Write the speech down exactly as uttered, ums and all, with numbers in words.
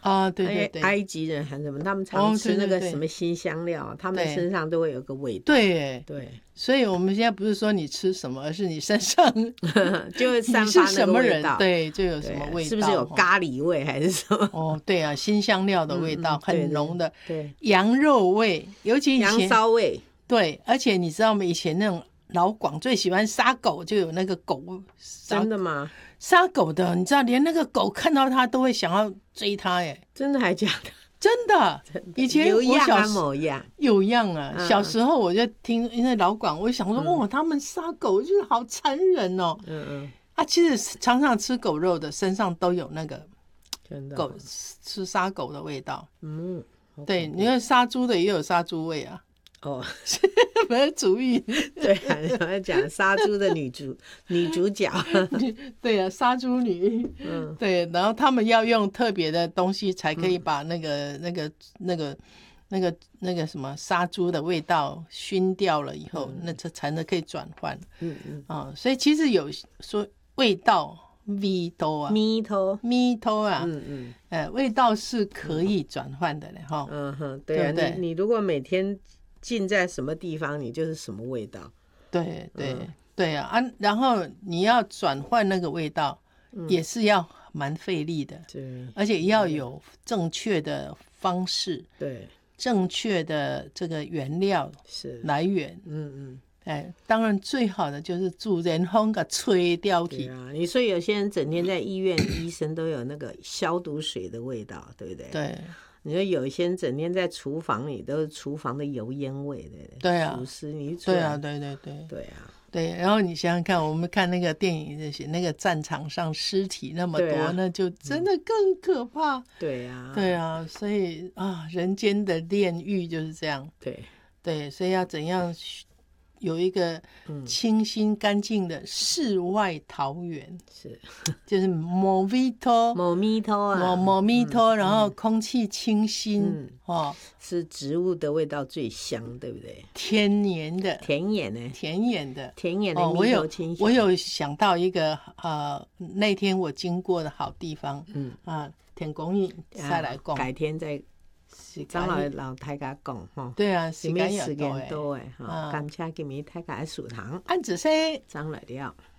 啊，对对对， 埃及人还是什么，他们常吃那个什么新香料，哦、对对对他们身上都会有个味道。 对对， 所以我们现在不是说你吃什么，而是你身上就会散发那个味道， 对，就有什么味道， 是不是有咖喱味还是什么？ 哦，对啊，新香料的味道、嗯、很浓的， 对，对羊肉味，尤其以前羊骚味， 对，而且你知道吗？以前那种老广最喜欢杀狗，就有那个狗， 真的吗？ 杀狗的，你知道，连那个狗看到它都会想要追它，耶， 真的还假的？ 真的，以前有样啊， 某样有样啊、嗯。小时候我就听，因为老广，我想说，嗯、哦，他们杀狗就是好残忍哦。嗯嗯。啊，其实常常吃狗肉的身上都有那个狗吃杀狗的味道。嗯，对，你看杀猪的也有杀猪味啊。哦，没有主意。 对啊，我在讲杀猪的女主女主角。 对啊，杀猪女。嗯，对，然后他们要用特别的东西才可以把那个、嗯、那个那个那个那个什么杀猪的味道熏掉了以后，嗯、那这才能可以转换。嗯嗯啊、哦，所以其实有说味道。味道啊， 味道， 味道啊，嗯嗯，呃，味道是可以转换的嘞，哈， 嗯哼，对啊，对对你你如果每天浸在什么地方，你就是什么味道， 对对、嗯、对啊啊，然后你要转换那个味道，嗯、也是要蛮费力的，对，而且要有正确的方式，对，正确的这个原料是来源，嗯嗯。哎，当然最好的就是主人风给吹掉去。 对啊，你说有些人整天在医院，医生都有那个消毒水的味道，对不对？ 对。 你说有些人整天在厨房里都是厨房的油烟味，对不对？ 对啊。 厨师，你对啊，对对对。 对啊。 对，然后你想想看，我们看那个电影那些，那个战场上尸体那么多，啊、那就真的更可怕。 对啊。 对啊，所以啊，人间的炼狱就是这样。 对。 对，所以要怎样？有一个清新干净的世外桃源，是、嗯，就是莫米托， 莫米托啊， 莫米托，然后空气清新，嗯、哦， 是植物的味道最香，对不对？ 天然的， 田野呢？ 田野的， 田野的蜜头清香、 哦。我有我有想到一个呃，那天我经过的好地方，嗯啊，天公园再来讲， 改天再。张老老太家讲吼， 对啊， 时间时间多诶，哈，感谢今日太家的书堂， 安子生， 张来了。